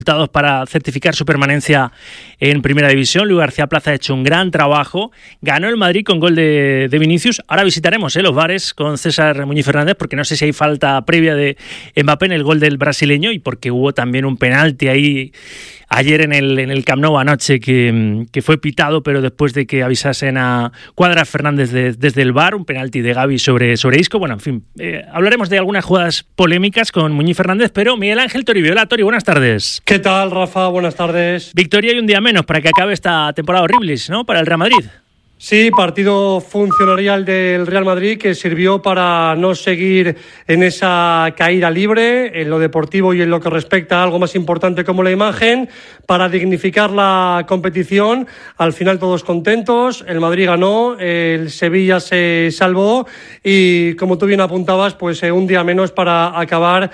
resultados para certificar su permanencia en Primera División. Luis García Plaza ha hecho un gran trabajo, ganó el Madrid con gol de Vinicius. Ahora visitaremos los bares con César Muñiz Fernández, porque no sé si hay falta previa de Mbappé en el gol del brasileño y porque hubo también un penalti ahí ayer en el Camp Nou anoche que fue pitado, pero después de que avisasen a Cuadras Fernández desde el VAR, un penalti de Gavi sobre Isco. Bueno, en fin, hablaremos de algunas jugadas polémicas con Muñiz Fernández, pero Miguel Ángel Toribio. Hola, Tori, buenas tardes. ¿Qué tal, Rafa? Buenas tardes. Victoria y un día menos para que acabe esta temporada horrible, ¿no?, para el Real Madrid. Sí, partido funcionarial del Real Madrid que sirvió para no seguir en esa caída libre, en lo deportivo y en lo que respecta a algo más importante como la imagen, para dignificar la competición. Al final todos contentos, el Madrid ganó, el Sevilla se salvó y, como tú bien apuntabas, pues un día menos para acabar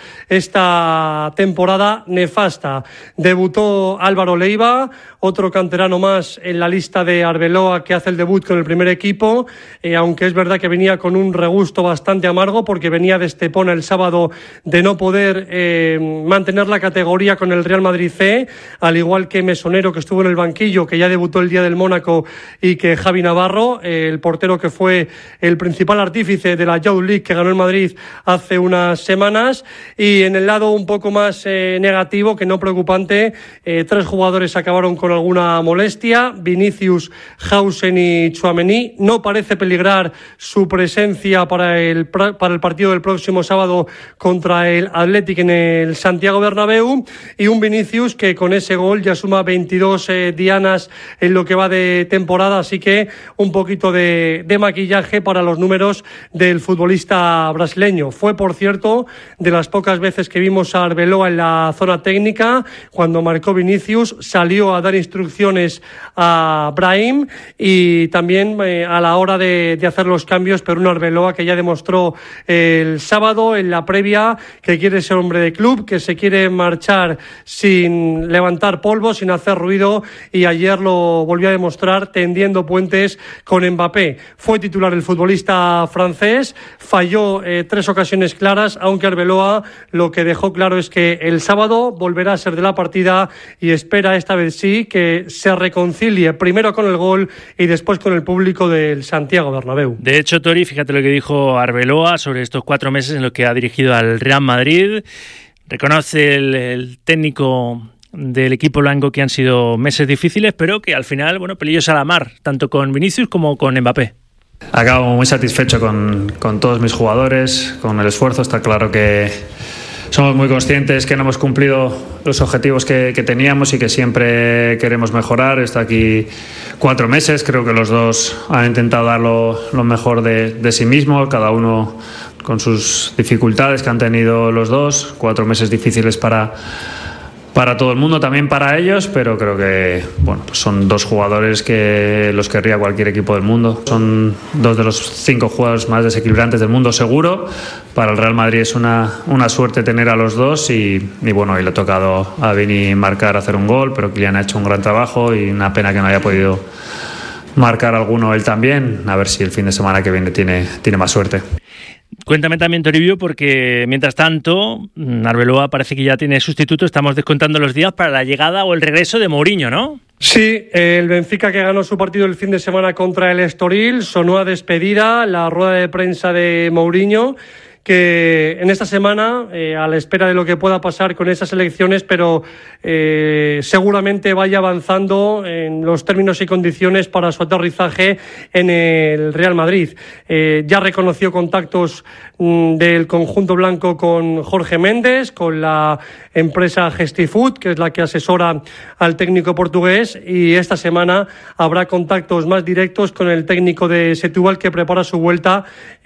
esta temporada nefasta. Debutó Álvaro Leiva, otro canterano más en la lista de Arbeloa que hace el debut con el primer equipo, aunque es verdad que venía con un regusto bastante amargo porque venía de Estepona el sábado de no poder mantener la categoría con el Real Madrid C, al igual que Mesonero, que estuvo en el banquillo, que ya debutó el día del Mónaco, y que Javi Navarro, el portero que fue el principal artífice de la Youth League que ganó el Madrid hace unas semanas. Y en el lado un poco más negativo, que no preocupante, 3 jugadores acabaron con alguna molestia: Vinicius, Hausen y Tchouaméni. No parece peligrar su presencia para el partido del próximo sábado contra el Athletic en el Santiago Bernabéu, y un Vinicius que con ese gol ya suma 22 dianas en lo que va de temporada, así que un poquito de maquillaje para los números del futbolista brasileño. Fue, por cierto, de las pocas veces que vimos a Arbeloa en la zona técnica. Cuando marcó Vinicius salió a dar instrucciones a Brahim, y también a la hora de hacer los cambios, pero un Arbeloa que ya demostró el sábado en la previa que quiere ser hombre de club, que se quiere marchar sin levantar polvo, sin hacer ruido, y ayer lo volvió a demostrar tendiendo puentes con Mbappé. Fue titular el futbolista francés, falló 3 ocasiones claras, aunque Arbeloa lo que dejó claro es que el sábado volverá a ser de la partida y espera esta vez sí que se reconcilie primero con el gol y después con el público del Santiago Bernabéu. De hecho, Tori, fíjate lo que dijo Arbeloa sobre estos 4 meses en los que ha dirigido al Real Madrid. Reconoce el técnico del equipo blanco que han sido meses difíciles, pero que al final, pelillos a la mar, tanto con Vinicius como con Mbappé. Acabo muy satisfecho con todos mis jugadores, con el esfuerzo. Está claro que somos muy conscientes que no hemos cumplido los objetivos que teníamos y que siempre queremos mejorar. Está aquí 4 meses, creo que los dos han intentado dar lo mejor de sí mismos, cada uno con sus dificultades que han tenido los dos. 4 meses difíciles para todo el mundo, también para ellos, pero creo que pues son 2 jugadores que los querría cualquier equipo del mundo. Son 2 de los 5 jugadores más desequilibrantes del mundo, seguro. Para el Real Madrid es una suerte tener a los 2 y hoy le ha tocado a Vini hacer un gol, pero Kylian ha hecho un gran trabajo y una pena que no haya podido marcar alguno él también. A ver si el fin de semana que viene tiene más suerte. Cuéntame también, Toribio, porque mientras tanto Arbeloa parece que ya tiene sustituto. Estamos descontando los días para la llegada o el regreso de Mourinho, ¿no? Sí, el Benfica, que ganó su partido el fin de semana contra el Estoril, sonó a despedida la rueda de prensa de Mourinho, que en esta semana, a la espera de lo que pueda pasar con esas elecciones, pero seguramente vaya avanzando en los términos y condiciones para su aterrizaje en el Real Madrid. Ya reconoció contactos del conjunto blanco con Jorge Méndez, con la empresa Gestifood, que es la que asesora al técnico portugués, y esta semana habrá contactos más directos con el técnico de Setúbal, que prepara su vuelta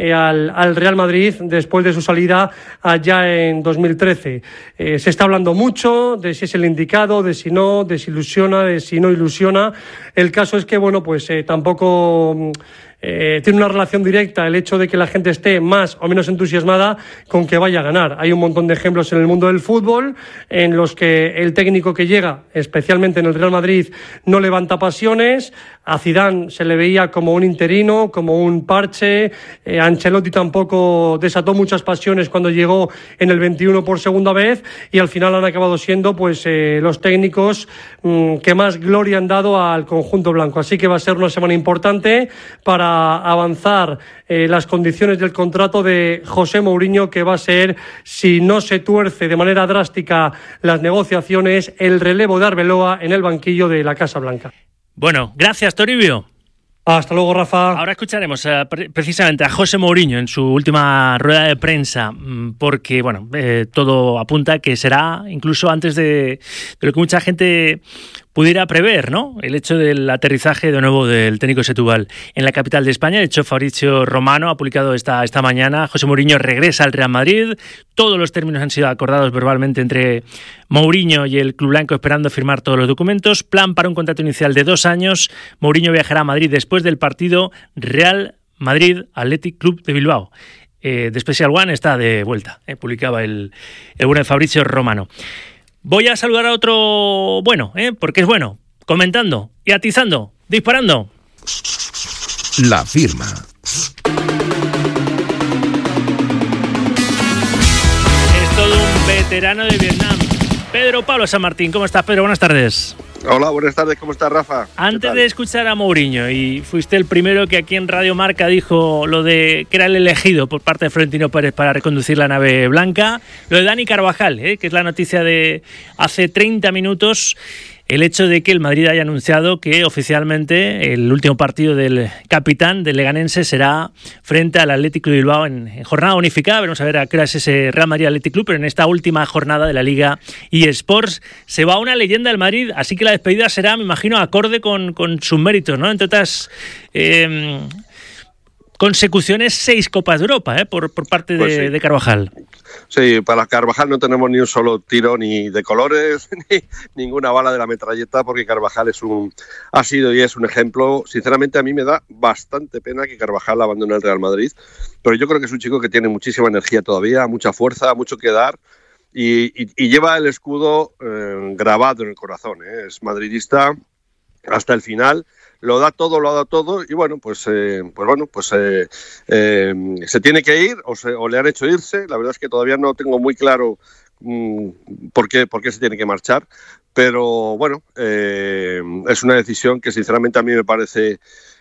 al Real Madrid después de su salida allá en 2013. Se está hablando mucho de si es el indicado, de si no, de si ilusiona, de si no ilusiona. El caso es que tampoco tiene una relación directa el hecho de que la gente esté más o menos entusiasmada con que vaya a ganar. Hay un montón de ejemplos en el mundo del fútbol en los que el técnico que llega, especialmente en el Real Madrid, no levanta pasiones. A Zidane se le veía como un interino, como un parche. Ancelotti tampoco desató muchas pasiones cuando llegó en el 21 por segunda vez, y al final han acabado siendo pues los técnicos que más gloria han dado al conjunto blanco. Así que va a ser una semana importante para avanzar las condiciones del contrato de José Mourinho, que va a ser, si no se tuerce de manera drástica las negociaciones, el relevo de Arbeloa en el banquillo de la Casa Blanca. Bueno, gracias, Toribio. Hasta luego, Rafa. Ahora escucharemos precisamente a José Mourinho en su última rueda de prensa, porque bueno, todo apunta que será incluso antes de lo que mucha gente pudiera prever, ¿no? El hecho del aterrizaje de nuevo del técnico Setúbal en la capital de España. De hecho, Fabrizio Romano ha publicado esta mañana: José Mourinho regresa al Real Madrid. Todos los términos han sido acordados verbalmente entre Mourinho y el club blanco, esperando firmar todos los documentos. Plan para un contrato inicial de 2 años. Mourinho viajará a Madrid después del partido Real Madrid Athletic Club de Bilbao. The Special One está de vuelta, publicaba el bueno de Fabrizio Romano. Voy a saludar a otro bueno, porque es bueno, comentando y atizando, disparando. La firma. Es todo un veterano de Vietnam. Pedro Pablo San Martín, ¿cómo estás, Pedro? Buenas tardes. Hola, buenas tardes, ¿cómo estás, Rafa? Antes de escuchar a Mourinho, y fuiste el primero que aquí en Radio Marca dijo lo de que era el elegido por parte de Florentino Pérez para reconducir la nave blanca, lo de Dani Carvajal, que es la noticia de hace 30 minutos, el hecho de que el Madrid haya anunciado que oficialmente el último partido del capitán del leganense será frente al Athletic Club de Bilbao en jornada unificada. Vamos a ver a qué hora es ese Real Madrid Athletic Club, pero en esta última jornada de la Liga eSports se va una leyenda del Madrid, así que la despedida será, me imagino, acorde con sus méritos, ¿no? Entre otras consecuciones, 6 Copas de Europa, por parte pues sí, de Carvajal. Sí, para Carvajal no tenemos ni un solo tiro ni de colores, ni ninguna bala de la metralleta, porque Carvajal ha sido y es un ejemplo. Sinceramente, a mí me da bastante pena que Carvajal abandone el Real Madrid, pero yo creo que es un chico que tiene muchísima energía todavía, mucha fuerza, mucho que dar, y lleva el escudo grabado en el corazón, Es madridista hasta el final. Lo ha dado todo, y bueno, se tiene que ir o le han hecho irse. La verdad es que todavía no tengo muy claro por qué se tiene que marchar, pero bueno, es una decisión que sinceramente a mí me parece,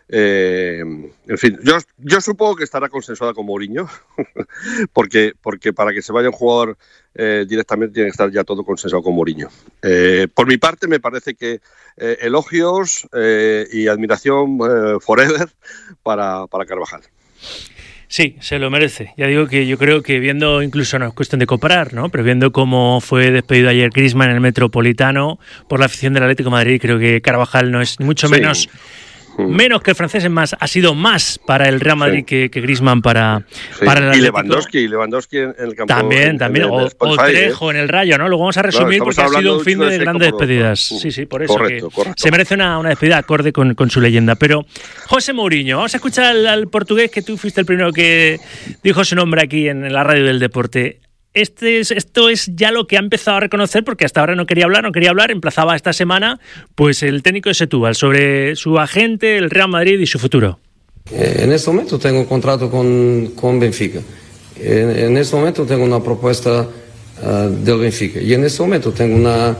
en fin, yo supongo que estará consensuada con Mourinho, porque para que se vaya un jugador directamente tiene que estar ya todo consensuado con Mourinho. Por mi parte, me parece que elogios y admiración forever para Carvajal. Sí, se lo merece. Ya digo que yo creo que viendo, incluso no es cuestión de comparar, ¿no? Pero viendo cómo fue despedido ayer Griezmann en el Metropolitano por la afición del Atlético de Madrid, creo que Carvajal no es ni mucho menos que el francés, es más, ha sido más para el Real Madrid que Griezmann para el Atlético. Y Lewandowski en el campo. También. O Trejo en el Rayo, ¿no? Lo vamos a resumir, claro, porque ha sido un fin de grandes despedidas. Sí, por eso. Correcto. Se merece una despedida acorde con su leyenda. Pero José Mourinho, vamos a escuchar al portugués, que tú fuiste el primero que dijo su nombre aquí en la radio del deporte. Esto es ya lo que ha empezado a reconocer, porque hasta ahora no quería hablar, emplazaba esta semana pues el técnico de Setúbal sobre su agente, el Real Madrid y su futuro. En este momento tengo un contrato con Benfica, en este momento tengo una propuesta del Benfica, y en este momento tengo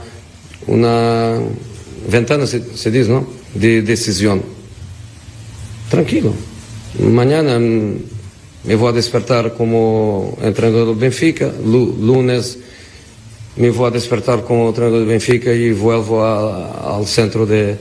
una ventana, se dice, ¿no?, de decisión. Tranquilo, mañana me voy a despertar como entrenador del Benfica, lunes me voy a despertar como entrenador del Benfica y vuelvo al centro de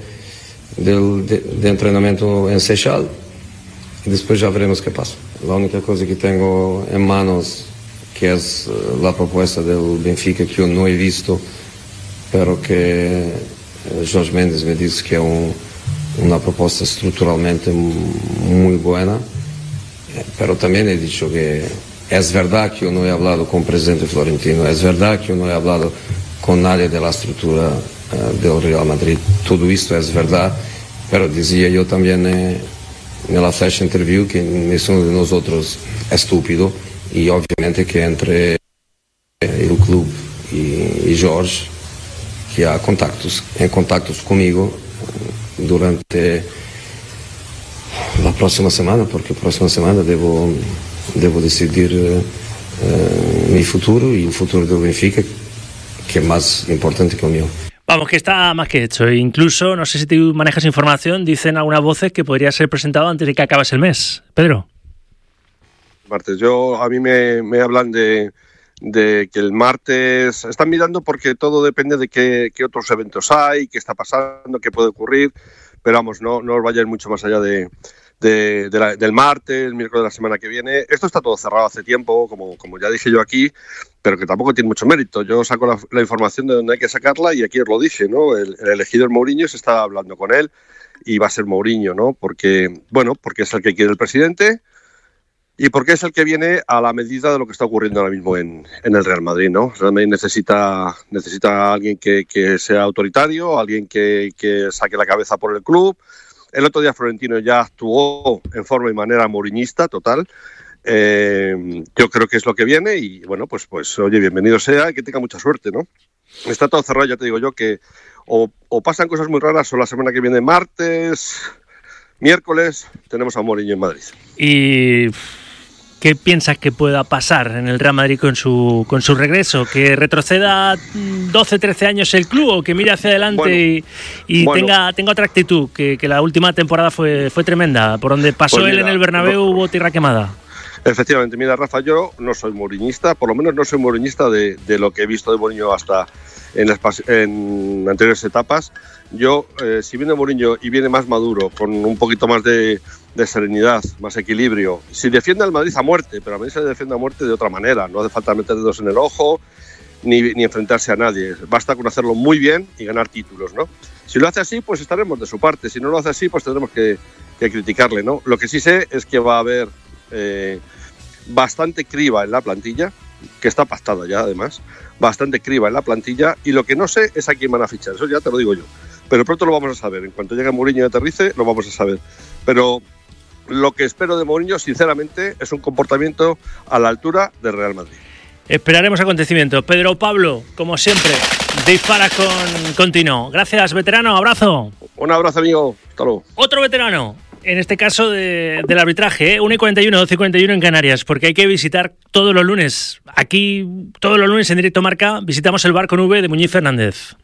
entrenamiento en Seixal, y después ya veremos qué pasa. La única cosa que tengo en manos, que es la propuesta del Benfica, que yo no he visto, pero que Jorge Mendes me dice que es una propuesta estructuralmente muy buena. Pero también he dicho que es verdad que yo no he hablado con el presidente Florentino, es verdad que yo no he hablado con nadie de la estructura del Real Madrid. Todo esto es verdad, pero decía yo también la flash interview que ninguno de nosotros es estúpido y obviamente que entre el club y Jorge, que ha contactos conmigo durante la próxima semana, porque la próxima semana debo decidir mi futuro y el futuro del Benfica, que es más importante que el mío. Vamos, que está más que hecho. Incluso, no sé si tú manejas información, dicen algunas voces que podría ser presentado antes de que acabes el mes. Pedro. Martes. A mí me hablan de que el martes están mirando porque todo depende de qué otros eventos hay, qué está pasando, qué puede ocurrir, pero vamos, no os vayáis mucho más allá del martes, el miércoles de la semana que viene. Esto está todo cerrado hace tiempo, como ya dije yo aquí, pero que tampoco tiene mucho mérito. Yo saco la información de donde hay que sacarla y aquí os lo dije, ¿no? El elegido es Mourinho, se está hablando con él y va a ser Mourinho, ¿no? Porque es el que quiere el presidente y porque es el que viene a la medida de lo que está ocurriendo ahora mismo en el Real Madrid, ¿no? El Real Madrid necesita a alguien que sea autoritario, alguien que saque la cabeza por el club. El otro día Florentino ya actuó en forma y manera mouriñista total. Yo creo que es lo que viene y bueno, pues oye, bienvenido sea y que tenga mucha suerte, ¿no? Está todo cerrado, ya te digo yo, que o pasan cosas muy raras o la semana que viene, martes, miércoles, tenemos a Mourinho en Madrid. ¿Y qué piensas que pueda pasar en el Real Madrid con su regreso? ¿Que retroceda 12, 13 años el club o que mire hacia adelante y tenga otra actitud? Que la última temporada fue tremenda. Por donde pasó él en el Bernabéu hubo tierra quemada. Efectivamente, mira, Rafa, yo no soy mouriñista, por lo menos no soy mouriñista de lo que he visto de Mourinho hasta en anteriores etapas. Yo, si viene Mourinho y viene más maduro, con un poquito más de serenidad, más equilibrio, si defiende al Madrid a muerte, pero a Madrid se defiende a muerte de otra manera, no hace falta meter dedos en el ojo ni enfrentarse a nadie, basta con hacerlo muy bien y ganar títulos, ¿no? Si lo hace así, pues estaremos de su parte, si no lo hace así, pues tendremos que criticarle, ¿no? Lo que sí sé es que va a haber bastante criba en la plantilla, que está pactada ya además, bastante criba en la plantilla, y lo que no sé es a quién van a fichar, eso ya te lo digo yo, pero pronto lo vamos a saber, en cuanto llegue Mourinho y aterrice lo vamos a saber, pero lo que espero de Mourinho sinceramente es un comportamiento a la altura del Real Madrid. Esperaremos acontecimientos. Pedro Pablo, como siempre, dispara con continuo. Gracias, veterano, abrazo. Un abrazo, amigo, hasta luego. Otro veterano. En este caso del arbitraje, 1:41, 12:41 en Canarias, porque hay que visitar todos los lunes. Aquí, todos los lunes en Directo Marca, visitamos el Bar con V de Muñiz Fernández.